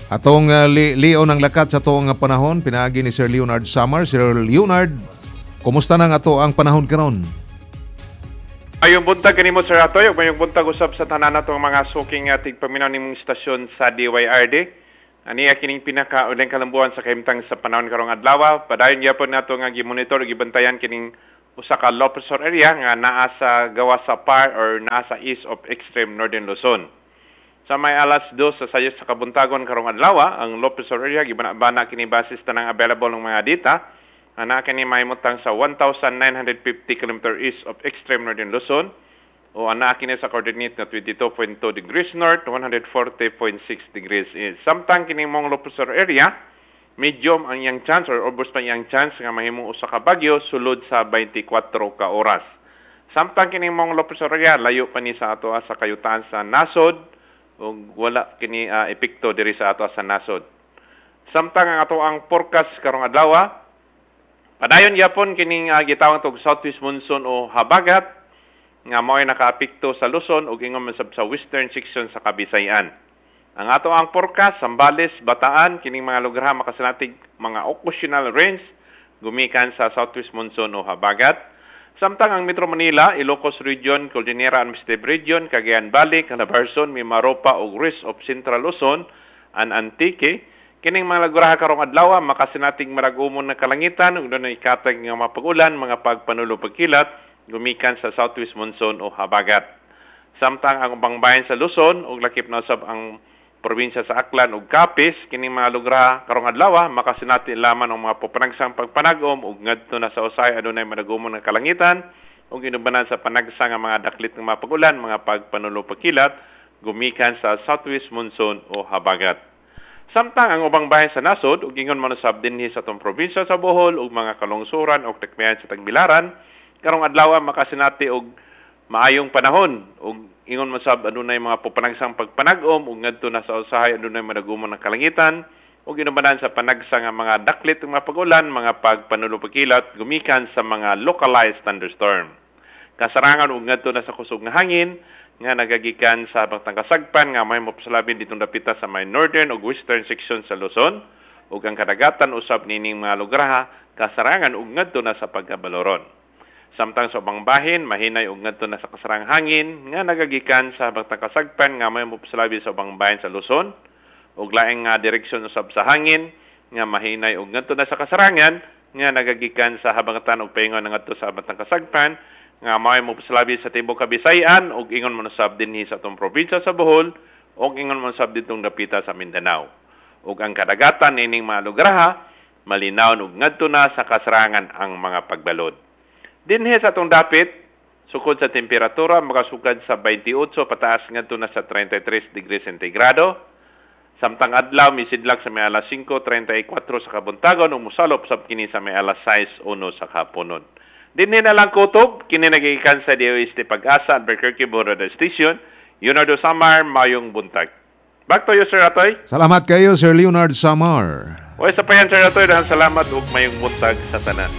Atong lion ng lakat sa tuong panahon, pinaagi ni Sir Leonard Samar. Sir Leonard, kumusta nang ato ang panahon karon? Mayong buntag kanimo Sir Atoy, ug mayong buntag usab sa tanan natong mga suking tigpaminaw nimong istasyon sa DYRD. Ani kining pinakauleng kalambuan sa kahimtang sa panahon karong adlaw. Padayon gyapon nato nga gi-monitor ug gibantayan kining usa ka low pressure area nga naa sa gawas sa PAR or naa sa east of extreme northern Luzon. Sa may alas 2 sa sayos sa kabuntagon karong adlaw, ang low pressure area gibana kini basis tanang available ng mga data. Ana kini mahimutang sa 1,950 km east of extreme northern Luzon o ana kini sa coordinate na 22.2 degrees north, 140.6 degrees east. Samtang kini mong low pressure area, medium ang iyang chance or obvious pa iyang chance nga mahimong usa ka bagyo sulod sa 24 ka oras. Samtang kini mong low pressure area, layo pa ni sa ato sa kayutaan sa nasod ug wala kini epekto diri sa ato sa nasod. Samtang ang ato ang forecast karong adlaw, padayon gyapon kining gitawag og southwest monsoon o habagat nga mao'y nakaapekto sa Luzon ug ingon man sa western section sa Kabisayan. Ang ato ang forecast Zambales, Bataan kining mga lugar makasanatig mga occasional rains gumikan sa southwest monsoon o habagat. Samtang ang Metro Manila, Ilocos Region, Cordillera Administrative Region, Cagayan Valley, Calabarzon, Mimaropa ug rest of Central Luzon and Antique kining mga lugar karong adlaw makasinating marag-umon na kalangitan ug dunay ikatag nga mga pag-ulan, mga pagpanulo pagkilat gumikan sa southwest monsoon o habagat. Samtang ang ubang bayan sa Luzon ug lakip na usab ang probinsya sa Aklan ug Capiz kining mga lugar karong adlaw makasinati lamang ang mga popanagsang pagpanagom ug ngadto na sa usay adunay madagumon nga kalangitan ug inubanan sa panagsa nga mga daklit ng mga pag-ulan, mga pagpanulo pagkilat gumikan sa southwest monsoon o habagat. Samtang ang ubang bayan sa nasod ug ingon man usab dinhi sa tong probinsya sa Bohol ug mga kalungsuran ug tekmehan sa Tagbilaran karong adlaw makasinati og maayong panahon ug ingon man sab adunay mga popanagsang pagpanagom ug ngadto na sa usahay adunay madagumon nga kalangitan ug inubanan sa panagsa nga mga daklit ng mga pag-ulan, mga pagpanulo pagkilat gumikan sa mga localized thunderstorm. Kasarangan ug ngadto na sa kusog nga hangin nga nagagikan sa batang kasagpan nga may mapasalabi ditong dapita sa may northern ug western section sa Luzon ug ang kadagatan usab nining mga lugar kasarangan ug ngadto na sa pagkabaloron. Samtang sa ubang bahin, mahinay ug ngadto na sa kasarang hangin nga nagagikan sa batang kasagpan nga may mapasalabi sa ubang bahin sa Luzon ug laing nga direksyon usab sa hangin nga mahinay ug ngadto na sa kasarangan nga nagagikan sa habangatan ug paingon ngadto sa batang kasagpan nga may mapasalabi sa tibok Kabisayan ug ingon man usab dinhi sa atong probinsya sa Bohol ug ingon man usab ditong dapita sa Mindanao. Ug ang kadagatan nining mga lugar malinaw ug ngadto na sa kasarangan ang mga pagbalod. Dinhi sa atong dapit, sukod sa temperatura, makasugad sa 28 pataas ngadto na sa 33 degrees centigrado. Samtang adlaw, misidlak sa may alas 5:34 sa kabuntagon ug mosalop sab kini sa may alas 6:01 sa kapunon. Dinhi na lang kutob, kini nagikan sa DOST Pag-asa at Albuquerque Border Station. Leonardo Samar, mayong buntag. Back to you, Sir Atoy. Salamat kayo, Sir Leonard Samar. O sa payan, Sir Atoy, dahil salamat ug mayong buntag sa tanan.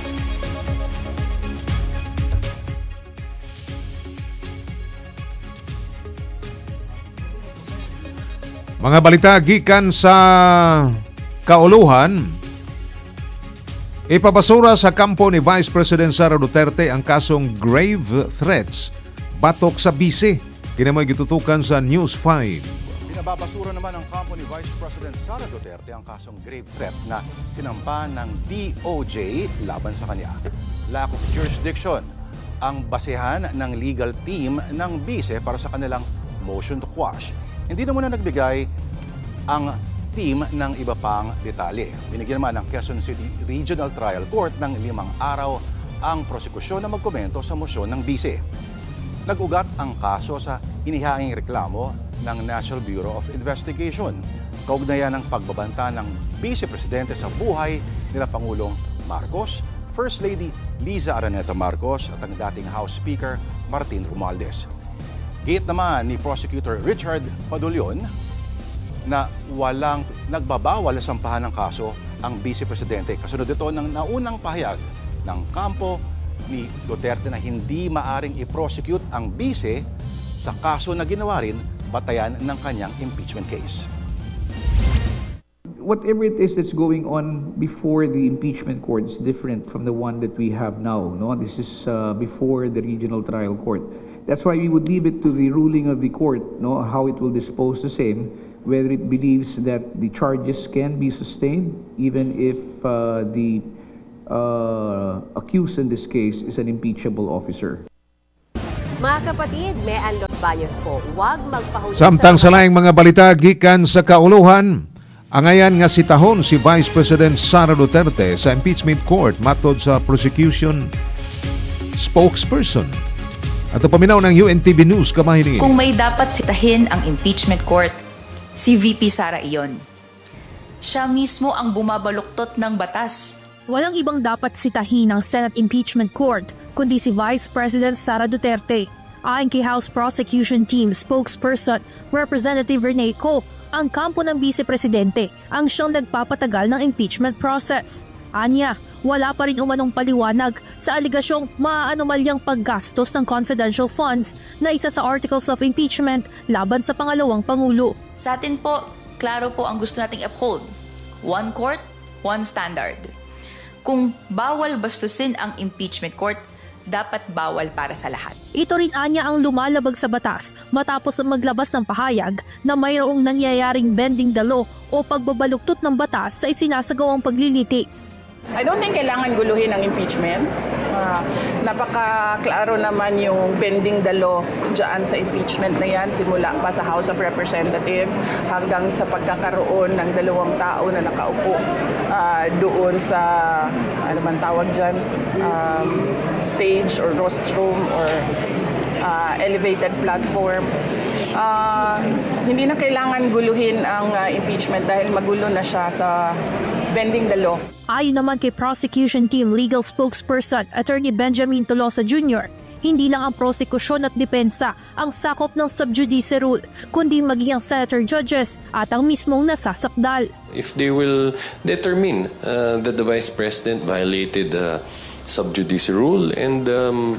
Mga balita gikan sa kauluhan, ipabasura sa kampo ni Vice President Sara Duterte ang kasong grave threats batok sa bise. Kinamoy gitutukan sa News 5. Binababasura naman ang kampo ni Vice President Sara Duterte ang kasong grave threat na sinampa ng DOJ laban sa kanya. Lack of jurisdiction ang basehan ng legal team ng bise para sa kanilang motion to quash. Hindi na muna nagbigay ang team ng iba pang detalye. Binigyan naman ng Quezon City Regional Trial Court ng 5 araw ang prosekusyon na magkomento sa mosyon ng bise. Nag-ugat ang kaso sa inihaing reklamo ng National Bureau of Investigation. Kaugnayan ng pagbabanta ng Vice Presidente sa buhay nila Pangulong Marcos, First Lady Liza Araneta Marcos at ang dating House Speaker Martin Romualdez. Gate naman ni Prosecutor Richard Padulyon na walang nagbabawal na sampahan ng kaso ang Vice Presidente. Kasunod ito ng naunang pahayag ng kampo ni Duterte na hindi maaring i-prosecute ang Vice sa kaso na ginawa rin batayan ng kanyang impeachment case. whatever it is that's going on before the impeachment court is different from the one that we have now. No, this is before the regional trial court. That's why we would leave it to the ruling of the court, no, how it will dispose the same, whether it believes that the charges can be sustained, even if the accused in this case is an impeachable officer. Mga kapatid, Mean Los Baños po, huwag magpahuli Samtang sa laing mga balita gikan sa kauluhan, angayan nga sitahon si Vice President Sara Duterte sa impeachment court matod sa prosecution spokesperson. At paminaw ng UNTV News kamahini. Kung may dapat sitahin ang impeachment court, si VP Sara iyon. Siya mismo ang bumabaluktot ng batas. Walang ibang dapat sitahin ng Senate Impeachment Court kundi si Vice President Sara Duterte. Ayon kay House Prosecution Team spokesperson Representative Rene Co, ang kampo ng Vice Presidente ang siyang nagpapatagal ng impeachment process. Anya, wala pa rin umanong paliwanag sa aligasyong maaanomalyang paggastos ng confidential funds na isa sa articles of impeachment laban sa pangalawang Pangulo. Sa atin po, klaro po ang gusto nating uphold. One court, one standard. Kung bawal bastusin ang impeachment court, dapat bawal para sa lahat. Ito rin anya ang lumalabag sa batas matapos maglabas ng pahayag na mayroong nangyayaring bending the law o pagbabaluktot ng batas sa isinasagawang paglilitis. I don't think kailangan guluhin ang impeachment. Napaka-klaro naman yung bending the law dyan sa impeachment na yan, simula pa sa House of Representatives hanggang sa pagkakaroon ng dalawang tao na nakaupo doon sa, ano man tawag dyan, stage or rostrum or elevated platform. Hindi na kailangan guluhin ang impeachment dahil magulo na siya sa bending the law. Ayon naman kay Prosecution Team Legal Spokesperson Attorney Benjamin Tolosa Jr., hindi lang ang prosekusyon at depensa ang sakop ng sub judice rule, kundi maging ang senator judges at ang mismong nasasakdal. If they will determine that the Vice President violated the sub judice rule and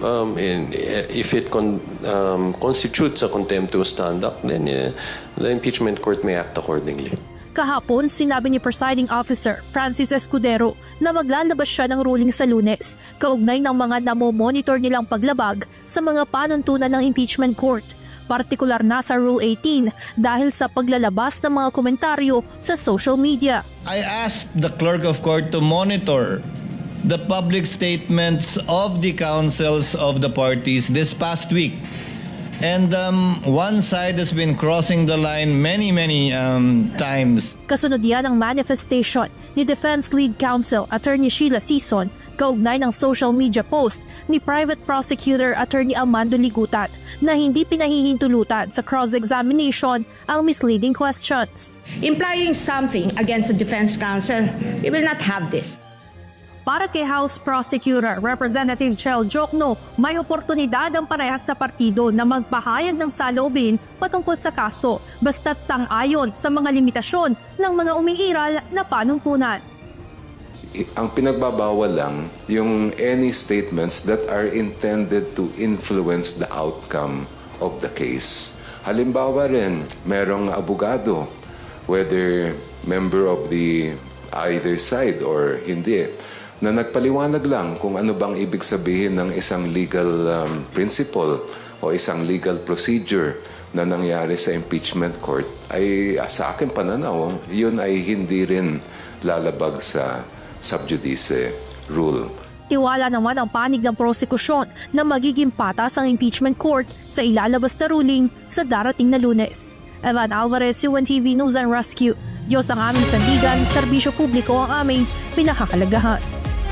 if it constitutes a contemptuous conduct, then the impeachment court may act accordingly. Kahapon, sinabi ni Presiding Officer Francis Escudero na maglalabas siya ng ruling sa Lunes, kaugnay ng mga namomonitor nilang paglabag sa mga panuntunan ng impeachment court, partikular na sa Rule 18 dahil sa paglalabas ng mga komentaryo sa social media. I asked the clerk of court to monitor the public statements of the counsels of the parties this past week. And one side has been crossing the line many times. Kasunod yan ang manifestation ni Defense Lead Counsel Attorney Sheila Sison kaugnay ng social media post ni Private Prosecutor Attorney Armando Ligutat na hindi pinahihintulutan sa cross-examination ang misleading questions. Implying something against the defense counsel, we will not have this. Para kay House Prosecutor Representative Chel Jokno, may oportunidad ang parehas na partido na magpahayag ng saloobin patungkol sa kaso basta't sang-ayon sa mga limitasyon ng mga umiiral na panuntunan. Ang pinagbabawal lang yung any statements that are intended to influence the outcome of the case. Halimbawa rin, merong abogado, whether member of the either side or hindi, na nagpaliwanag lang kung ano bang ibig sabihin ng isang legal principle o isang legal procedure na nangyari sa impeachment court, ay sa akin pananaw, yun ay hindi rin lalabag sa sub judice rule. Tiwala naman ang panig ng prosekusyon na magiging patas ang impeachment court sa ilalabas na ruling sa darating na Lunes. Evan Alvarez, UNTV News and Rescue. Diyos ang aming sandigan, serbisyo publiko ang aming pinakakalagahan.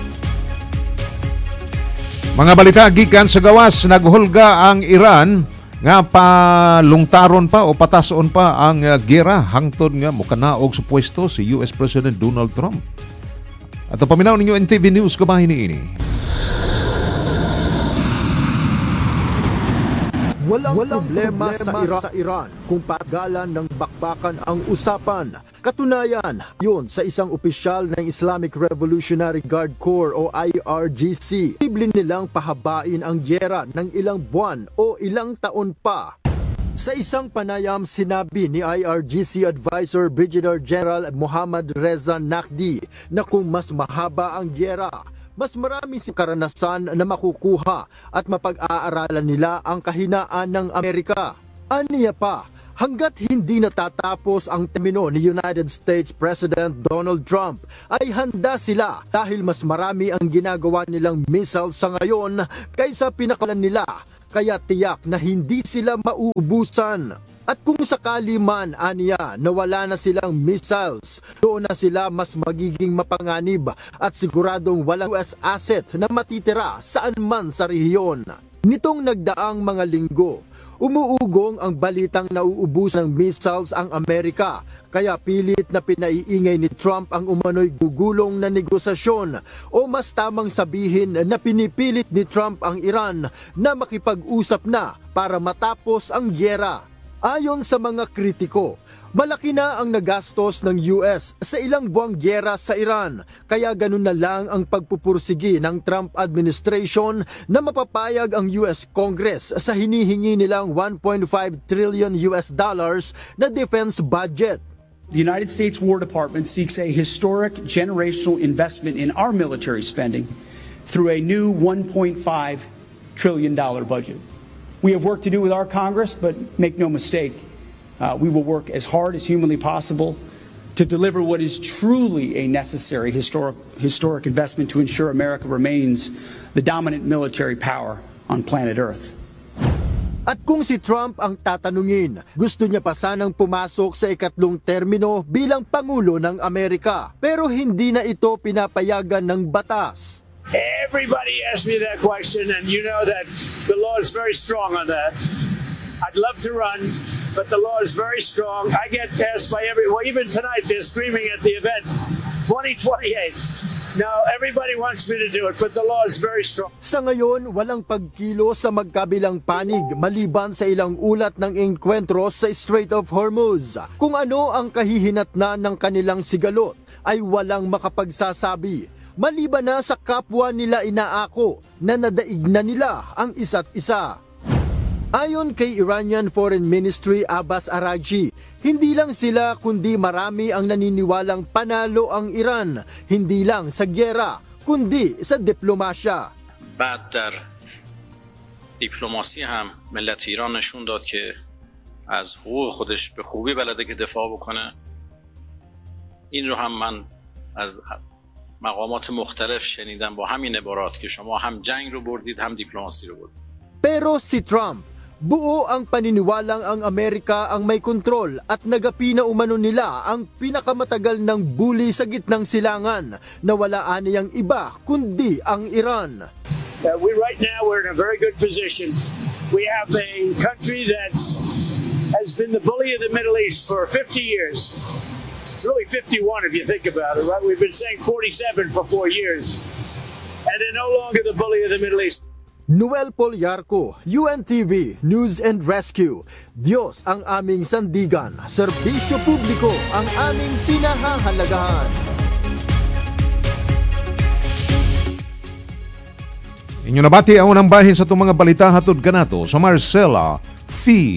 Mga balita gikan sa gawas, naghulga ang Iran nga palungtaron pa o patason pa ang gera hangtod nga mukanaog sa pwesto si US President Donald Trump. At ang paminaw ninyo NTV News kabahin ini. Walang problema sa Iran kung patgalan ng bakbakan ang usapan. Katunayan, yun sa isang opisyal ng Islamic Revolutionary Guard Corps o IRGC. Posible nilang pahabain ang gyera ng ilang buwan o ilang taon pa. Sa isang panayam, sinabi ni IRGC Advisor Brigadier General Muhammad Reza Naqvi na kung mas mahaba ang gyera, mas marami si karanasan na makukuha at mapag-aaralan nila ang kahinaan ng Amerika. Aniya pa, hanggat hindi natatapos ang termino ni United States President Donald Trump, ay handa sila dahil mas marami ang ginagawa nilang missiles sa ngayon kaysa pinakalan nila. Kaya tiyak na hindi sila mauubusan. At kung sakali man, aniya, na wala na silang missiles, doon na sila mas magiging mapanganib at siguradong walang US asset na matitira saan man sa rehiyon. Nitong nagdaang mga linggo, umuugong ang balitang nauubos ng missiles ang Amerika, kaya pilit na pinaiingay ni Trump ang umano'y gugulong na negosasyon o mas tamang sabihin na pinipilit ni Trump ang Iran na makipag-usap na para matapos ang gyera. Ayon sa mga kritiko, malaki na ang nagastos ng US sa ilang buwang gyera sa Iran, kaya ganun na lang ang pagpupursigi ng Trump administration na mapapayag ang US Congress sa hinihingi nilang $1.5 trillion na defense budget. The United States War Department seeks a historic generational investment in our military spending through a new $1.5 trillion budget. We have work to do with our Congress, but make no mistake, we will work as hard as humanly possible to deliver what is truly a necessary historic investment to ensure America remains the dominant military power on planet Earth. At kung si Trump ang tatanungin, gusto niya pa sanang pumasok sa ikatlong termino bilang Pangulo ng Amerika. Pero hindi na ito pinapayagan ng batas. Everybody asked me that question, and you know that the law is very strong on that. I'd love to run, but the law is very strong. I get asked by well, even tonight they're screaming at the event, 2028. Now, everybody wants me to do it, but the law is very strong. Sa ngayon, walang pagkilo sa magkabilang panig maliban sa ilang ulat ng engkwentro sa Strait of Hormuz. Kung ano ang kahihinatnan ng kanilang sigalot ay walang makapagsasabi. Maliban na sa kapwa nila inaako na nadaig na nila ang isa't isa. Ayon kay Iranian Foreign Ministry Abbas Araghchi, hindi lang sila kundi marami ang naniniwalang panalo ang Iran, hindi lang sa gyera, kundi sa diplomasya. بعد در دیپلماسی هم ملت ایران نشون داد که از حقوق خودش به خوبی بلده که دفاع بکنه. این رو هم من از مقامات مختلف شنیدم با همین عبارات که شما هم جنگ رو بردید هم دیپلماسی رو بردید. Pero si Trump, buo ang paniniwalang ang Amerika ang may kontrol at nagapi na umano nila ang pinakamatagal ng bully sa gitnang silangan na wala aniyang iba kundi ang Iran. Right now we're in a very good position. We have a country that has been the bully of the Middle East for 50 years. It's really 51 if you think about it, right? We've been saying 47 for 4 years. And they're no longer the bully of the Middle East. Noel Polyarco, UNTV News and Rescue. Diyos ang aming sandigan, serbisyo publiko ang aming pinahahalagahan. Inyo nabati ang unang bahin sa itong mga balita hatod kanato sa Marcela Fee.